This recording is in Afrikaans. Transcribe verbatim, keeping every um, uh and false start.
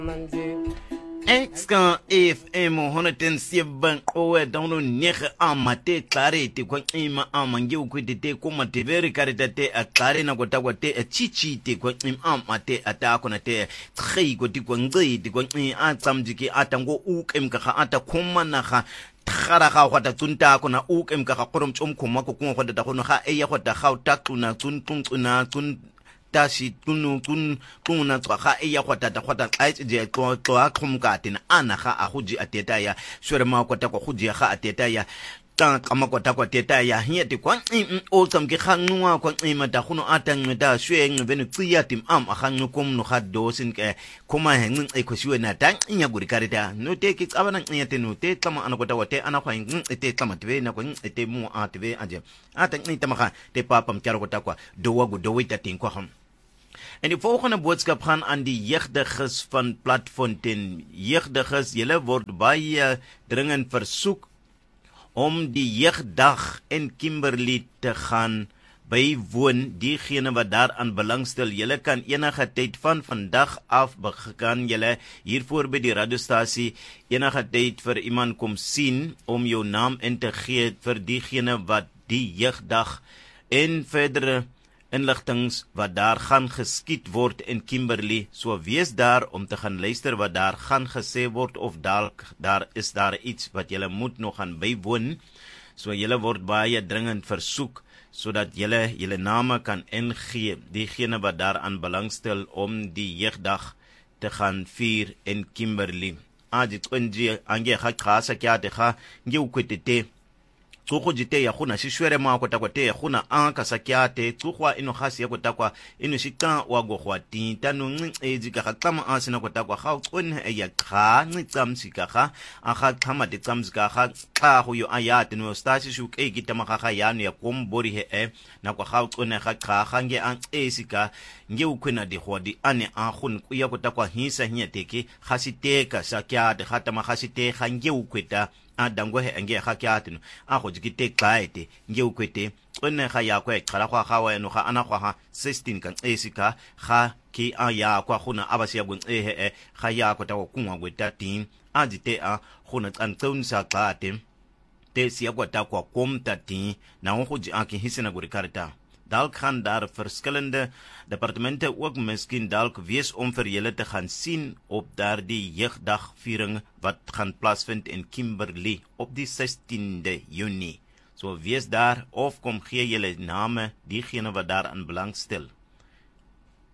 Exka F M honderd zeven owe dono nege amate klare te kwa ima amangi ukwite te kuma te veri karita te a klare na kota kwa te a chichi te kwa ima amate ata akona te tkhei kwa ti kwa ngzi te kwa ima atsamjiki atango uk imkaka ata kuma naka khara ga go ta tsunta kona uk imkaka korom chom kuma ko kuma khota ta kono ga eya khota ga ta tuna tsun tsun tsuna tsun tashi tunu tun tuna tswa ga eya khota ta khota ai je to to a khumka tin ana ga a goji ateta ya shwere ma kwata kwa goji ga ateta ya ta kama kwata kwa teta ya hiete kwa o tsam ke khanwa kwa ima ta khuno atang da shwe ngvenu tsiya tim am a khanu kom no khaddo sin ke kuma hen e khoshiwe na ta nya guri karita no te ke tsabana nya te no te tsama ana kwata wa te ana kwa te tsama tve na kwa te mu a tve aje ata ni tamaka te papam kyaro kwata kwa do wa go do wita tin kwa ham. En die volgende boodskap gaan aan die jeugdiges van Platfontein. Jeugdiges, julle word baie dringend versoek om die jeugdag in Kimberley te gaan bywoon. Diegene wat daaraan belangstel, julle kan enige tyd van vandag af begin julle hiervoor by die radiostasie enige tyd vir iemand kom sien om jou naam in te gee vir diegene wat die jeugdag en verdere inligtings wat daar gaan geskied word in Kimberley, so wees daar om te gaan luister wat daar gaan gesê word of dalk daar is daar iets wat julle moet nog gaan bywoon, so julle word baie dringend versoek sodat julle julle name kan ingee, diegene wat daaraan belangstel om die jeugdag te gaan vier in Kimberley. Aji twenji ange ga khasa kya te ga nge ukwetete tsoko jite ya khuna shishwere ma kwata kwate ya khuna anka sakyate tsokwa ino khasi ya kwata kwa ino shika wa go khwati tanu nceji ka khama asina kwata kwa kha utson ya kha ncamsika kha akha khama te tsamsika kha kha ho yo ayate no stashi shu ke kitama kha yanu ya kombori he e na kwa kha utson kha kha kha nge an esika nge ukwena de khwadi ane a khun ku ya kwata kwa hisa hinyateke khasiteka sakyate khatama khasite kha nge ukweta adangwe enge ga kyatino a go jikite klaete nge ukwete tsone ga ya kwa xala gwa ga wena ga ana gwa ha sixteen kan esika ga ki a ya kwa gona abasi ya goncehe e ga ya kwa ta kungwa kweta tin ajite a gona tsantson sa klaate te siya kwa ta kwa komta tin na go ji a ke hisena gori karta dalk gaan daar verskillende departemente ook miskien dalk wees om vir julle te gaan sien op daardie jeugdagviering wat gaan plaasvind in Kimberley op die sestiende Junie. So wees daar of kom gee julle name diegene wat daaraan belangstel.